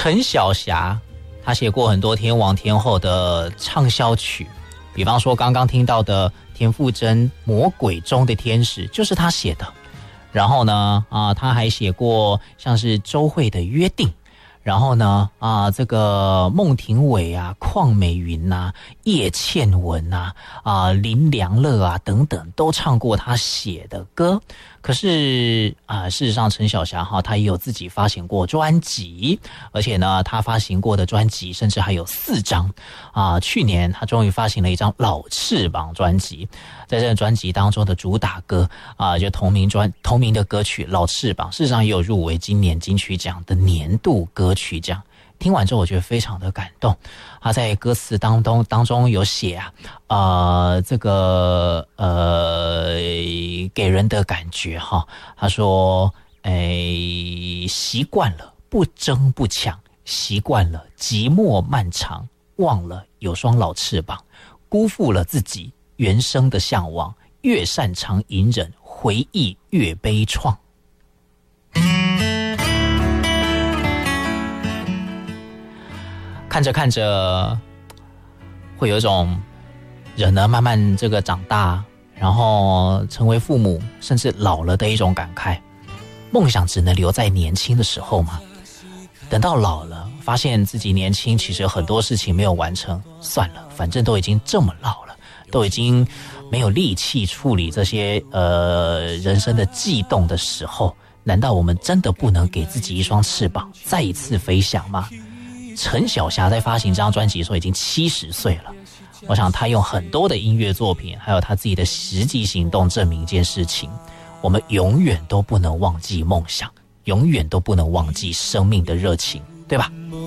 陈小霞他写过很多天王天后的畅销曲，比方说刚刚听到的田馥甄《魔鬼中的天使》就是他写的。然后呢他还写过像是周蕙的《约定》，然后呢这个孟庭苇啊、邝美云啊、叶倩文啊、林良乐啊等等都唱过他写的歌。可是事实上陈小霞他也有自己发行过专辑，而且呢他发行过的专辑甚至还有4张去年他终于发行了一张老翅膀专辑，在这个专辑当中的主打歌就同名的歌曲老翅膀，事实上也有入围今年金曲奖的年度歌曲奖。听完之后我觉得非常的感动，他在歌词当中有写这个给人的感觉他说习惯了不争不抢，习惯了寂寞漫长，忘了有双老翅膀，辜负了自己原生的向往，越擅长隐忍，回忆越悲怆。看着看着会有一种人呢慢慢这个长大，然后成为父母甚至老了的一种感慨。梦想只能留在年轻的时候吗？等到老了发现自己年轻其实很多事情没有完成，算了，反正都已经这么老了，都已经没有力气处理这些人生的悸动的时候，难道我们真的不能给自己一双翅膀再一次飞翔吗？陈小霞在发行这张专辑的时候已经70岁了，我想他用很多的音乐作品还有他自己的实际行动证明一件事情，我们永远都不能忘记梦想，永远都不能忘记生命的热情，对吧？